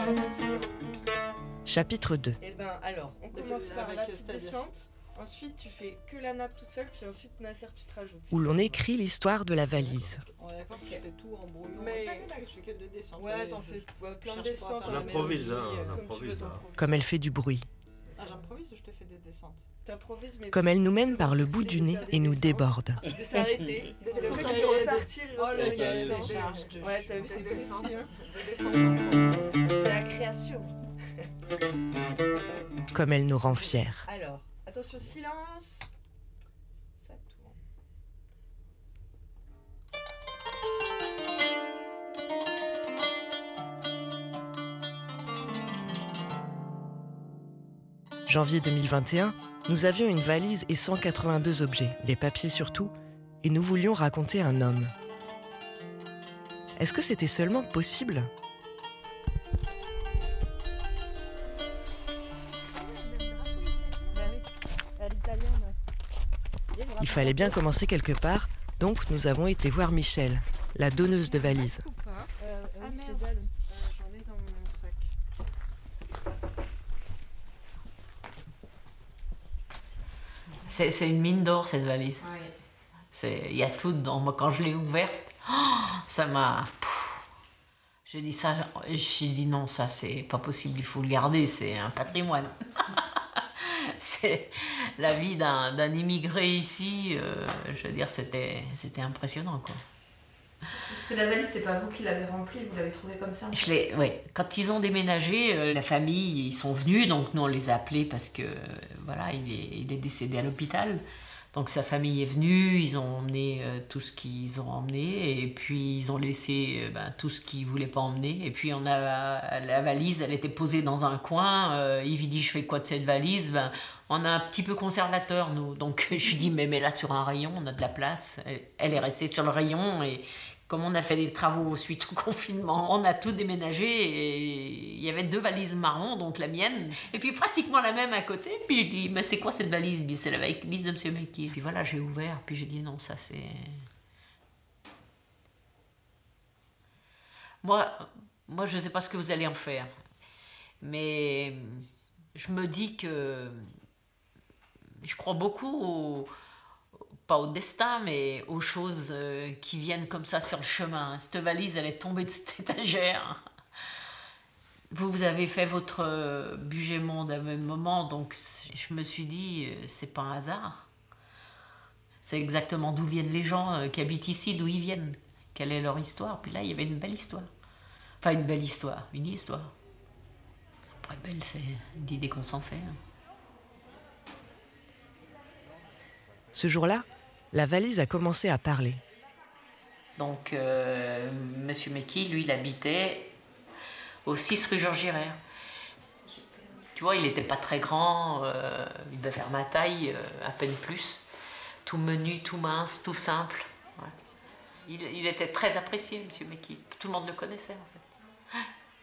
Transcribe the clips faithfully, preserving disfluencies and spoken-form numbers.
Chapitre deux. Eh ben alors, on commence par la petite descente. Ensuite, tu fais que la nappe toute seule, puis ensuite, Nasser, tu te rajoutes. Où l'on écrit l'histoire de la valise. On est d'accord que je fais tout en brouillon. Mais je fais que deux descentes. Ouais, t'en fais ouais, plein de descentes. On improvise, hein, on improvise. Comme elle fait du bruit. Ah, j'improvise ou je te fais des descentes? T'improvises, mais... Comme elle nous mène par le bout du nez et nous déborde. De s'arrêter. Et après, tu peux repartir et refaire une descente. Ouais, t'as vu, c'est précis, hein. C'est la création. Comme elle nous rend fiers. Alors, attention, silence. Ça tourne. Janvier deux mille vingt et un, nous avions une valise et cent quatre-vingt-deux objets, les papiers surtout, et nous voulions raconter un homme. Est-ce que c'était seulement possible ? Il fallait bien commencer quelque part, donc nous avons été voir Michel, la donneuse de valises. Ah merde, euh, j'en ai dans mon sac. C'est, c'est une mine d'or, cette valise. Oui. C'est, il y a tout dedans. Moi, quand je l'ai ouverte, oh, ça m'a... Pouf, j'ai dit ça, j'ai dit non, ça c'est pas possible, il faut le garder, c'est un patrimoine. C'est la vie d'un, d'un immigré ici, euh, je veux dire, c'était, c'était impressionnant, quoi. Parce que la valise, c'est pas vous qui l'avez remplie, vous l'avez trouvée comme ça? Je l'ai, ouais. Quand ils ont déménagé, euh, la famille, ils sont venus, donc nous on les a appelés parce que, euh, voilà, il est, il est décédé à l'hôpital. Donc sa famille est venue, ils ont emmené euh, tout ce qu'ils ont emmené, et puis ils ont laissé euh, ben, tout ce qu'ils voulaient pas emmener. Et puis on a la valise, elle était posée dans un coin. Euh, Yves dit, je fais quoi de cette valise? Ben, on a un petit peu conservateur, nous. Donc je lui dis, mais mets-la sur un rayon, on a de la place. Elle est restée sur le rayon, et comme on a fait des travaux suite au confinement, on a tout déménagé, et il y avait deux valises marron, donc la mienne, et puis pratiquement la même à côté. Puis je dis, mais c'est quoi cette valise? Il dit, c'est la valise de Monsieur Meki. Puis voilà, j'ai ouvert, puis j'ai dit, non, ça c'est... Moi, moi, je ne sais pas ce que vous allez en faire, mais je me dis que je crois beaucoup au... pas au destin, mais aux choses euh, qui viennent comme ça sur le chemin. Cette valise, elle est tombée de cette étagère. Vous, vous avez fait votre euh, budget monde à même moment, donc je me suis dit, euh, c'est pas un hasard. C'est exactement d'où viennent les gens euh, qui habitent ici, d'où ils viennent, quelle est leur histoire. Puis là, il y avait une belle histoire. Enfin, une belle histoire, une histoire. Après, belle, c'est l'idée qu'on s'en fait. Hein. Ce jour-là, la valise a commencé à parler. Donc, euh, Monsieur Meki, lui, il habitait au six rue Georges Girard. Tu vois, il n'était pas très grand, euh, il devait faire ma taille, euh, à peine plus. Tout menu, tout mince, tout simple. Ouais. Il, il était très apprécié, Monsieur Meki. Tout le monde le connaissait, en fait.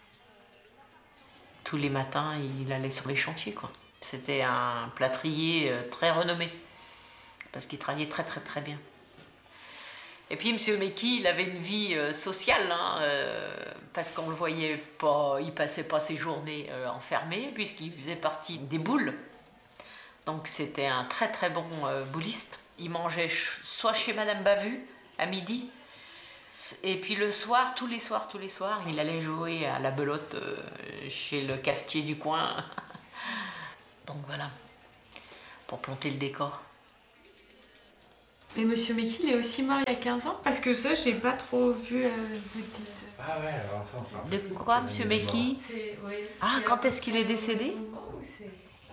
Tous les matins, il allait sur les chantiers, quoi. C'était un plâtrier euh, très renommé, parce qu'il travaillait très très très bien. Et puis Monsieur Meki, il avait une vie euh, sociale, hein, euh, parce qu'on le voyait pas, il passait pas ses journées euh, enfermé, puisqu'il faisait partie des boules. Donc c'était un très très bon euh, bouliste. Il mangeait ch- soit chez Madame Bavu, à midi, et puis le soir, tous les soirs, tous les soirs, il allait jouer à la belote euh, chez le cafetier du coin. Donc voilà, pour planter le décor. Mais Monsieur Meki, il est aussi mort il y a quinze ans? Parce que ça, j'ai pas trop vu, euh, vous dites. Ah ouais, alors ça, ça. De quoi, Monsieur Meki? C'est, ouais, Ah, c'est quand est-ce qu'il est décédé? ou c'est...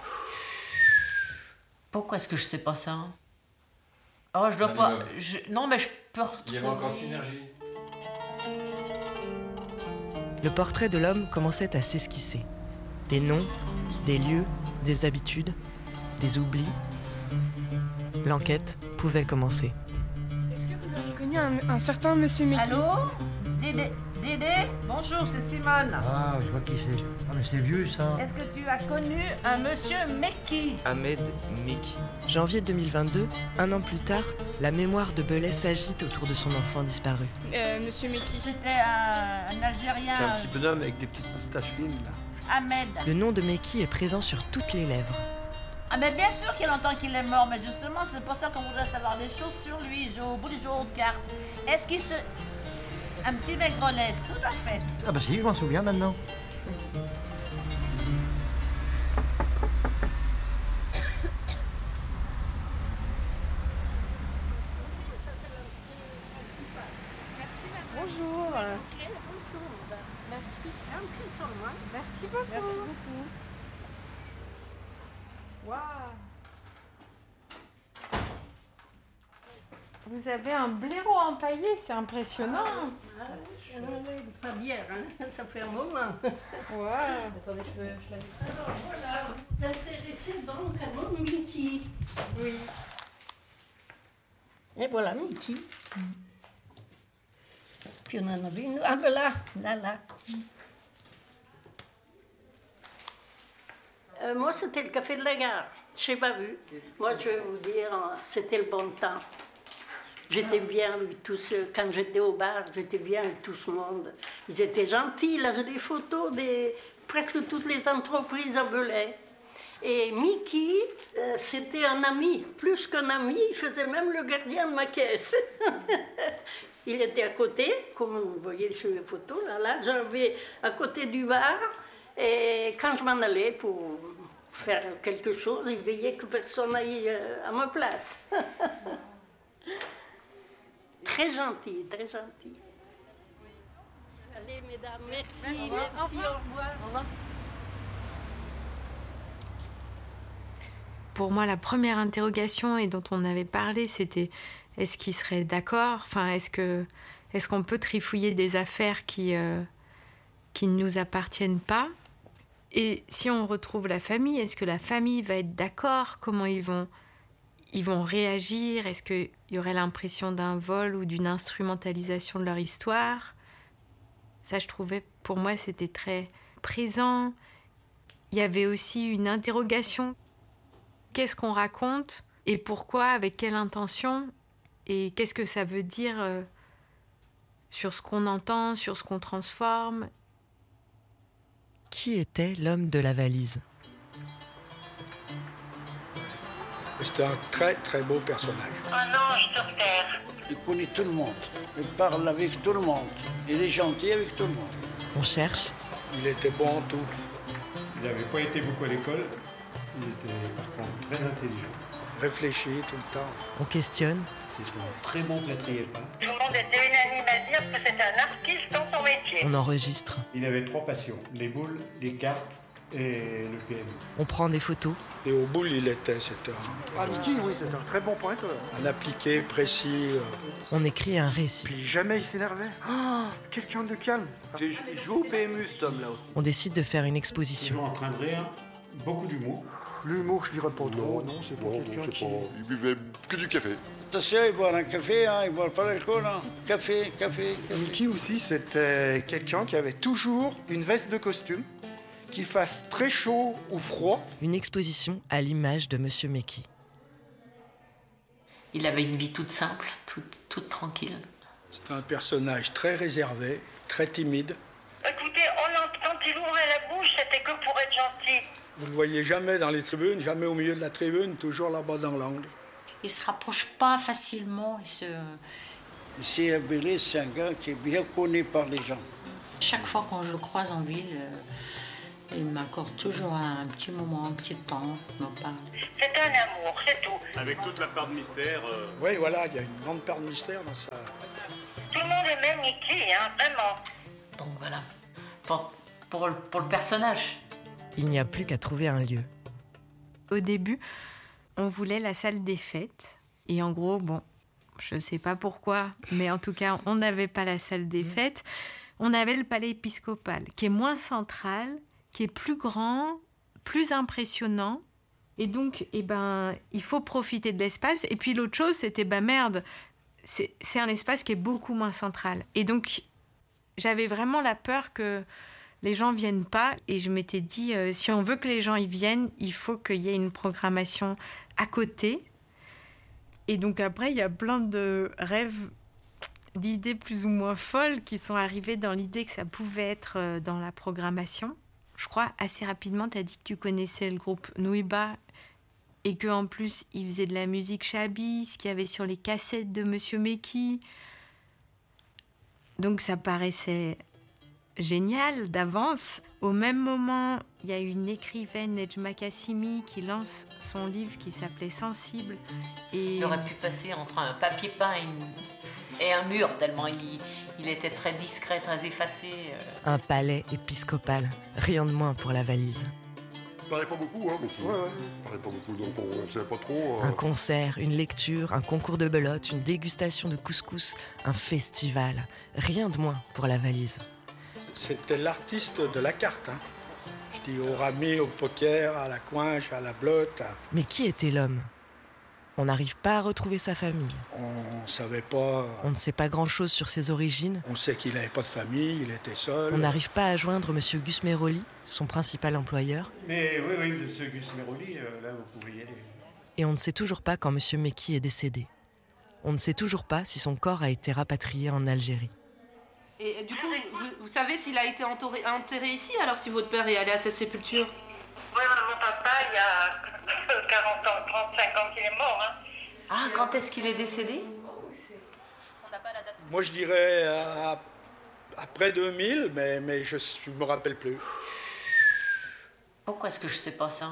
Pourquoi est-ce que je sais pas ça? Oh, je dois Ah, pas... mais Je... Non, mais je peux retrouver... Il y avait encore Synergie. Le portrait de l'homme commençait à s'esquisser. Des noms, des lieux, des habitudes, des oublis. L'enquête pouvait commencer. Est-ce que vous avez connu un, un certain Monsieur Meki? Allô? Des, des, Dédé, bonjour, c'est Simone. Ah, je vois qui c'est. Ah, mais c'est vieux, ça. Est-ce que tu as connu un monsieur Mekki? Ahmed Mekki. Janvier deux mille vingt-deux, un an plus tard, la mémoire de Belay s'agite autour de son enfant disparu. Euh, monsieur Mekki. C'était un, un Algérien. C'est un petit bonhomme avec des petites moustaches fines, là. Ahmed. Le nom de Mekki est présent sur toutes les lèvres. Ah mais bien sûr qu'il entend qu'il est mort, mais justement c'est pour ça qu'on voudrait savoir des choses sur lui. J'ai au bout du jour de cartes. Est-ce qu'il se... Un petit maigrelet, tout à fait. Ah bah si, je m'en souviens maintenant. Bonjour. Merci. Merci beaucoup. Merci beaucoup. Waouh. Vous avez un blaireau empaillé, c'est impressionnant. Ah, pas bien, hein. Ça fait un moment. Ouais. Attendez, je, peux, je l'avais. Alors voilà, vous vous intéressez donc à mon Miki. Oui. Et voilà Miki. Puis on en avait une. Ah ben là, là, là. Euh, moi, c'était le café de la gare. Je n'ai pas vu. Moi, je vais vous dire, c'était le bon temps. J'étais bien avec tous, quand j'étais au bar, j'étais bien avec tout ce monde. Ils étaient gentils, là j'ai des photos de presque toutes les entreprises à Belay. Et Miki, euh, c'était un ami, plus qu'un ami, il faisait même le gardien de ma caisse. Il était à côté, comme vous voyez sur les photos, là, là j'avais à côté du bar, et quand je m'en allais pour faire quelque chose, il veillait que personne n'aille à ma place. Très gentil, très gentil. Allez, mesdames, merci, merci, merci, au revoir. Au revoir. Pour moi, la première interrogation et dont on avait parlé, c'était est-ce qu'il serait d'accord? Enfin, est-ce que est-ce qu'on peut trifouiller des affaires qui euh, qui ne nous appartiennent pas? Et si on retrouve la famille, est-ce que la famille va être d'accord? Comment ils vont ils vont réagir? Est-ce qu'il y aurait l'impression d'un vol ou d'une instrumentalisation de leur histoire? Ça, je trouvais, pour moi, c'était très présent. Il y avait aussi une interrogation. Qu'est-ce qu'on raconte? Et pourquoi? Avec quelle intention? Et qu'est-ce que ça veut dire euh, sur ce qu'on entend, sur ce qu'on transforme? Qui était l'homme de la valise? C'était un très très beau personnage. Un ange sur terre. Il connaît tout le monde, il parle avec tout le monde, il est gentil avec tout le monde. On cherche. Il était bon en tout. Il n'avait pas été beaucoup à l'école, il était par contre très intelligent. Réfléchi tout le temps. On questionne. C'était un très bon plâtrier peint. Tout le monde était unanime à dire que c'était un artiste dans son métier. On enregistre. Il avait trois passions, les boules, les cartes et le P M U. On prend des photos. Et au bout, il était, c'était un... Ah, Miki, oui, c'est un très bon pointeur. Un appliqué, précis. Euh... On écrit un récit. Puis jamais il s'énervait. Oh, quelqu'un de calme. Il joue au P M U, cet homme-là aussi. On décide de faire une exposition. Toujours en train de rire, beaucoup d'humour. L'humour, je dirais pas trop. Non, c'est pas quelqu'un qui... Pas... Il buvait que du café. Attention, il boit un café, hein, il boit pas l'alcool. Hein. Café, café, café. Miki aussi, c'était quelqu'un qui avait toujours une veste de costume, qu'il fasse très chaud ou froid. Une exposition à l'image de Monsieur Mekki. Il avait une vie toute simple, toute, toute tranquille. C'était un personnage très réservé, très timide. Écoutez, on, quand il ouvrait la bouche, c'était que pour être gentil. Vous ne le voyez jamais dans les tribunes, jamais au milieu de la tribune, toujours là-bas dans l'angle. Il se rapproche pas facilement. Il se... Ici à Belay, c'est un gars qui est bien connu par les gens. Chaque fois qu'on je le croise en ville, euh, il m'accorde toujours un, un petit moment, un petit temps, il me parle. C'est un amour, c'est tout. Avec toute la part de mystère. Euh... Oui, voilà, il y a une grande part de mystère dans ça. Tout le monde aimait Miki, hein, vraiment. Donc voilà, pour, pour, le, pour le personnage. Il n'y a plus qu'à trouver un lieu. Au début, on voulait la salle des fêtes. Et en gros, bon, je ne sais pas pourquoi, mais en tout cas, on n'avait pas la salle des fêtes. On avait le palais épiscopal, qui est moins central, qui est plus grand, plus impressionnant. Et donc, eh ben, il faut profiter de l'espace. Et puis l'autre chose, c'était, bah merde, c'est, c'est un espace qui est beaucoup moins central. Et donc, j'avais vraiment la peur que les gens viennent pas. Et je m'étais dit, euh, si on veut que les gens y viennent, il faut qu'il y ait une programmation à côté. Et donc après, il y a plein de rêves, d'idées plus ou moins folles qui sont arrivées dans l'idée que ça pouvait être dans la programmation. Je crois assez rapidement, tu as dit que tu connaissais le groupe Nouiba et qu'en plus, ils faisaient de la musique Chabi, ce qu'il y avait sur les cassettes de Monsieur Meki. Donc ça paraissait génial d'avance. Au même moment, il y a une écrivaine, Nejma Kassimi, qui lance son livre qui s'appelait Sensible. Et... Il aurait pu passer entre un papier peint et, une... et un mur, tellement il, il était très discret, très effacé. Un palais épiscopal, rien de moins pour la valise. Ça paraît pas beaucoup, hein, beaucoup. Ouais, ouais. Ça paraît pas beaucoup, donc on ne sait pas trop. Euh... Un concert, une lecture, un concours de belote, une dégustation de couscous, un festival. Rien de moins pour la valise. C'était l'artiste de la carte. Hein. Je dis au rami, au poker, à la coinche, à la blotte. Mais qui était l'homme ? On n'arrive pas à retrouver sa famille. On ne savait pas... On ne sait pas grand-chose sur ses origines. On sait qu'il n'avait pas de famille, il était seul. On n'arrive pas à joindre M. Gus Meroli, son principal employeur. Mais oui, oui, M. Gus Meroli, euh, là, vous pouvez y aller. Et on ne sait toujours pas quand M. Meki est décédé. On ne sait toujours pas si son corps a été rapatrié en Algérie. Et du coup, vous, vous savez s'il a été entouré, enterré ici, alors si votre père est allé à sa sépulture ? Oui, mon papa, il y a quarante ans, trente-cinq ans qu'il est mort. Hein. Ah, quand est-ce qu'il est décédé ? Moi, je dirais à, après deux mille, mais, mais je ne me rappelle plus. Pourquoi est-ce que je ne sais pas ça ?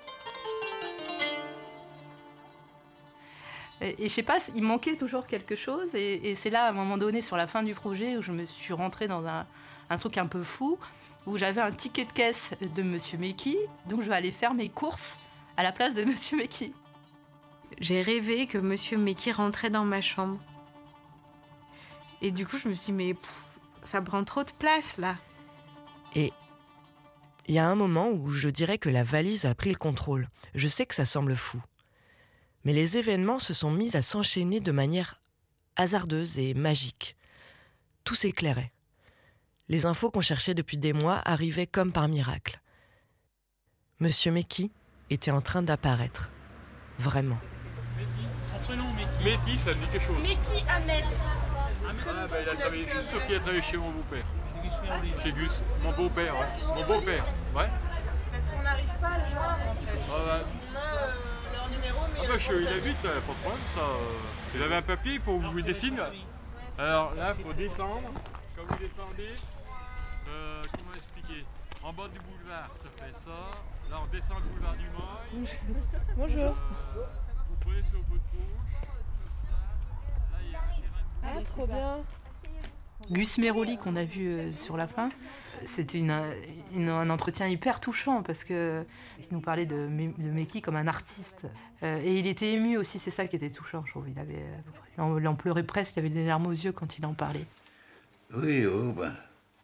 Et je sais pas, il manquait toujours quelque chose. Et, et c'est là, à un moment donné, sur la fin du projet, où je me suis rentrée dans un, un truc un peu fou, où j'avais un ticket de caisse de Monsieur Meki. Donc je vais aller faire mes courses à la place de Monsieur Meki. J'ai rêvé que Monsieur Meki rentrait dans ma chambre. Et du coup, je me suis dit, mais pff, ça prend trop de place, là. Et il y a un moment où je dirais que la valise a pris le contrôle. Je sais que ça semble fou. Mais les événements se sont mis à s'enchaîner de manière hasardeuse et magique. Tout s'éclairait. Les infos qu'on cherchait depuis des mois arrivaient comme par miracle. Monsieur Meki était en train d'apparaître. Vraiment. Son prénom, Meki. Meki, ça me dit quelque chose. Meki Ahmed. Ah, bah, il a travaillé, je suis sûr qu'il a travaillé chez mon beau-père. Chez Gus Meroli. Chez Gus, mon beau-père, ouais. Mon beau-père, ouais. Parce qu'on n'arrive pas à le joindre, en fait. Ouais, ouais. On a euh, leur numéro, mais... Ah bah, je, il habite, pas de problème, ça. Il avait un papier pour que je vous dessine. Alors là, il faut descendre. Quand vous descendez, euh, comment expliquer ? En bas du boulevard, ça fait ça. Là, on descend le boulevard du Mail. Bonjour. Euh, vous prenez sur le bout de gauche, comme ça. Là, il y a un terrain de Ah, trop bien. Gus Meroli qu'on a vu euh, sur la fin, c'était une, une, un entretien hyper touchant parce que il nous parlait de, de Meki comme un artiste euh, et il était ému aussi, c'est ça qui était touchant, je trouve. Il avait, il en, il en pleurait presque, il avait des larmes aux yeux quand il en parlait. Oui, oh ben.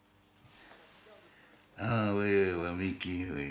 Ah oui, oui, Meki, oui.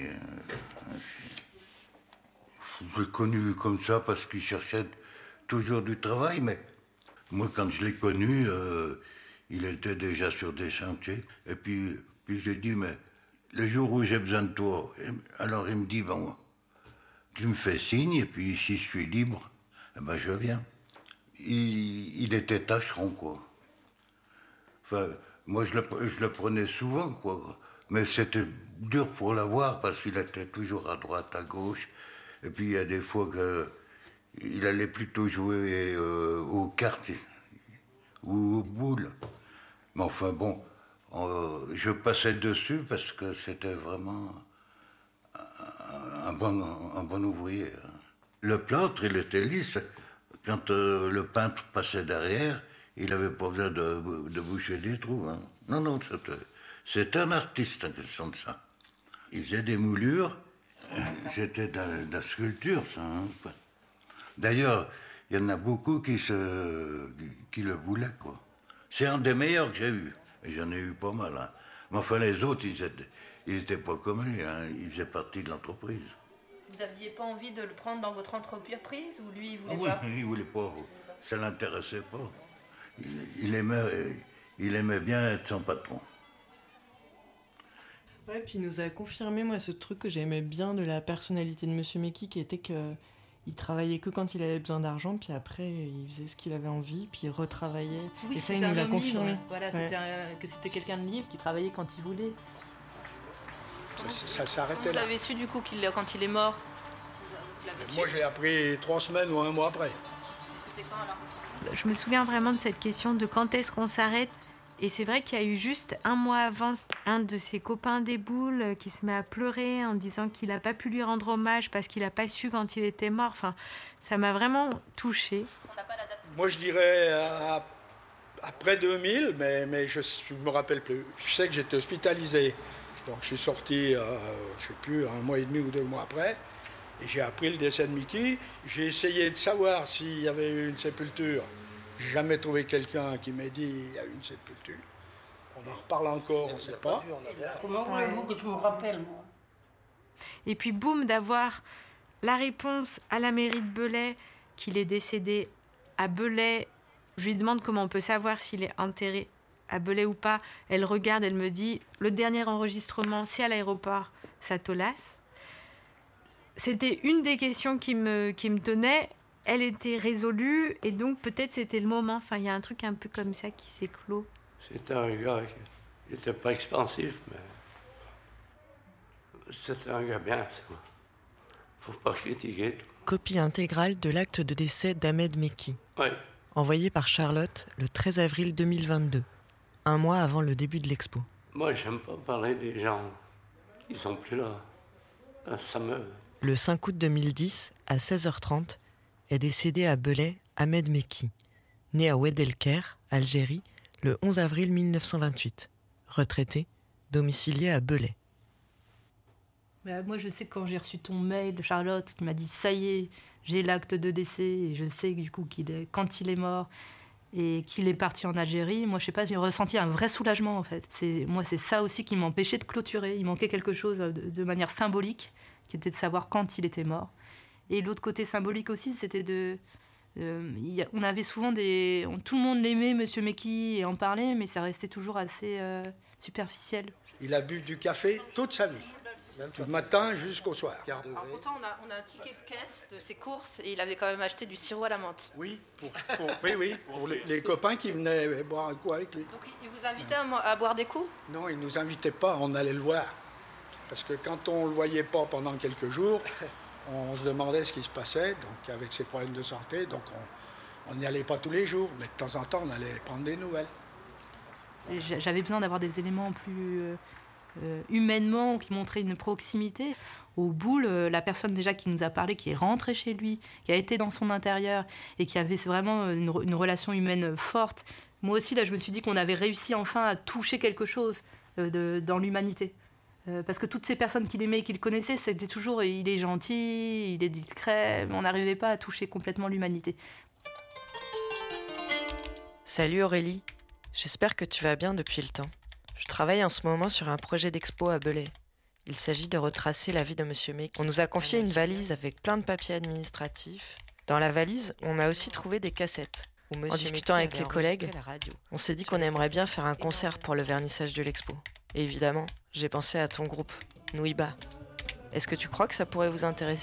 Je l'ai connu comme ça parce qu'il cherchait toujours du travail, mais moi quand je l'ai connu, euh, il était déjà sur des chantiers. Et puis, puis j'ai dit, mais le jour où j'ai besoin de toi, alors il me dit, bon, tu me fais signe, et puis si je suis libre, eh ben je viens. Il, il était tâcheron, quoi. Enfin, moi je le, je le prenais souvent, quoi. Mais c'était dur pour l'avoir parce qu'il était toujours à droite, à gauche. Et puis il y a des fois qu'il allait plutôt jouer euh, aux cartes ou aux boules. Mais enfin bon, euh, je passais dessus parce que c'était vraiment un, un, bon, un bon ouvrier. Le plâtre, il était lisse. Quand euh, le peintre passait derrière, il n'avait pas besoin de, de boucher des trous. Hein. Non, non, c'était, c'était un artiste en question de ça. Il faisait des moulures. C'était de, de la sculpture, ça. Hein. D'ailleurs, il y en a beaucoup qui, se, qui le voulaient, quoi. C'est un des meilleurs que j'ai eu. Et j'en ai eu pas mal. Hein. Mais enfin, les autres, ils étaient, ils étaient pas comme lui. Hein. Ils faisaient partie de l'entreprise. Vous aviez pas envie de le prendre dans votre entreprise ou lui, il voulait ah, oui, pas? Il voulait pas. Ça l'intéressait pas. Il, il aimait, il aimait bien être son patron. Ouais, puis il nous a confirmé, moi, ce truc que j'aimais bien de la personnalité de Monsieur Meki, qui était que il travaillait que quand il avait besoin d'argent, puis après, il faisait ce qu'il avait envie, puis il retravaillait. Oui, et ça, il c'était nous un l'a homme confirmé. libre. Voilà, Ouais. c'était un- que c'était quelqu'un de libre qui travaillait quand il voulait. Ça, ça s'arrêtait Vous là. avez su du coup qu'il, quand il est mort vous l'avez su Moi, j'ai appris trois semaines ou un mois après. Et c'était quand alors? Je me souviens vraiment de cette question de quand est-ce qu'on s'arrête. Et c'est vrai qu'il y a eu juste un mois avant un de ses copains des boules qui se met à pleurer en disant qu'il n'a pas pu lui rendre hommage parce qu'il n'a pas su quand il était mort. Enfin, ça m'a vraiment touchée. Moi, je dirais à- après deux mille, mais, mais je ne me rappelle plus. Je sais que j'étais hospitalisé. Donc, je suis sorti, euh, je ne sais plus, un mois et demi ou deux mois après. Et j'ai appris le décès de Mickey. J'ai essayé de savoir s'il y avait eu une sépulture. J'ai jamais trouvé quelqu'un qui m'ait dit il y a eu une sépulture. On en reparle encore, on ne sait pas. Comment voulez-vous que je me rappelle, moi? Et puis boum, d'avoir la réponse à la mairie de Belay qu'il est décédé à Belay. Je lui demande comment on peut savoir s'il est enterré à Belay ou pas. Elle regarde, elle me dit le dernier enregistrement, c'est à l'aéroport Satolas. C'était une des questions qui me, qui me tenait. Elle était résolue et donc peut-être c'était le moment. Enfin, il y a un truc un peu comme ça qui s'est clos. C'était un gars qui n'était pas expansif, mais c'était un gars bien, ça. Faut pas critiquer tout. Copie intégrale de l'acte de décès d'Ahmed Meki. Oui. Envoyé par Charlotte le treize avril deux mille vingt-deux, un mois avant le début de l'expo. Moi, j'aime pas parler des gens qui sont plus là. Ça me... Le cinq août deux mille dix, à seize heures trente, est décédé à Belay Ahmed Meki, né à Oued-el-Ker, Algérie, le onze avril mille neuf cent vingt-huit. Retraité, domicilié à Belay. Bah, moi, je sais que quand j'ai reçu ton mail de Charlotte qui m'a dit ça y est, j'ai l'acte de décès et je sais du coup qu'il est, quand il est mort et qu'il est parti en Algérie, moi, je sais pas, j'ai ressenti un vrai soulagement en fait. C'est, moi, c'est ça aussi qui m'empêchait de clôturer. Il manquait quelque chose de, de manière symbolique, qui était de savoir quand il était mort. Et l'autre côté symbolique aussi, c'était de... Euh, y a, on avait souvent des... On, tout le monde l'aimait, Monsieur Meki, et en parlait, mais ça restait toujours assez euh, superficiel. Il a bu du café toute sa vie, du matin jusqu'au soir. Alors pourtant, on a, on a un ticket de caisse de ses courses, et il avait quand même acheté du sirop à la menthe. Oui, pour, pour, oui, oui, pour les, les copains qui venaient boire un coup avec lui. Donc il vous invitait à, à boire des coups? Non, il ne nous invitait pas, on allait le voir. Parce que quand on ne le voyait pas pendant quelques jours, on se demandait ce qui se passait, donc avec ses problèmes de santé, donc on n'y allait pas tous les jours, mais de temps en temps, on allait prendre des nouvelles. J'avais besoin d'avoir des éléments plus euh, euh, humainement qui montraient une proximité. Au boule, euh, la personne déjà qui nous a parlé, qui est rentrée chez lui, qui a été dans son intérieur et qui avait vraiment une, une relation humaine forte. Moi aussi, là, je me suis dit qu'on avait réussi enfin à toucher quelque chose euh, de, dans l'humanité. Euh, parce que toutes ces personnes qu'il aimait et qu'il connaissait, c'était toujours il est gentil, il est discret, mais on n'arrivait pas à toucher complètement l'humanité. Salut Aurélie, j'espère que tu vas bien depuis le temps. Je travaille en ce moment sur un projet d'expo à Belay. Il s'agit de retracer la vie de Monsieur Meki. On nous a confié une valise avec plein de papiers administratifs. Dans la valise, on a aussi trouvé des cassettes. En discutant avec les collègues, on s'est dit qu'on aimerait bien faire un concert pour le vernissage de l'expo. Et évidemment, j'ai pensé à ton groupe, Nouiba. Est-ce que tu crois que ça pourrait vous intéresser ?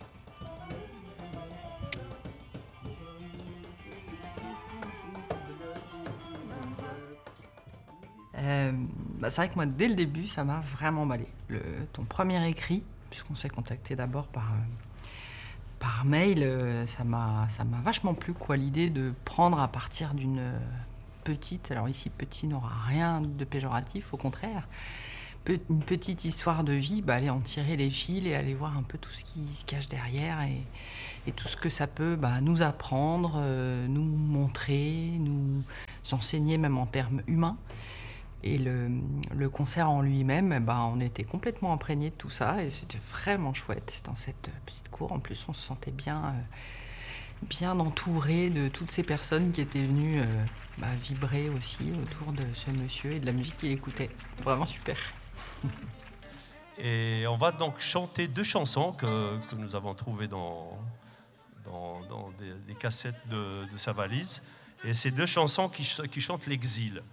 Euh, bah c'est vrai que moi, dès le début, ça m'a vraiment emballé. Le, ton premier écrit, puisqu'on s'est contacté d'abord par, euh, par mail, euh, ça m'a ça m'a vachement plu, quoi, l'idée de prendre à partir d'une euh, petite, alors ici petit n'aura rien de péjoratif, au contraire, pe, une petite histoire de vie, bah, aller en tirer les fils et aller voir un peu tout ce qui se cache derrière et, et tout ce que ça peut bah, nous apprendre, euh, nous montrer, nous enseigner même en termes humains. Et le, le concert en lui-même, bah, on était complètement imprégnés de tout ça et c'était vraiment chouette dans cette petite cour. En plus, on se sentait bien, euh, bien entouré de toutes ces personnes qui étaient venues euh, bah, vibrer aussi autour de ce monsieur et de la musique qu'il écoutait. Vraiment super. Et on va donc chanter deux chansons que, que nous avons trouvées dans, dans, dans des, des cassettes de, de sa valise. Et c'est deux chansons qui, qui chantent l'exil.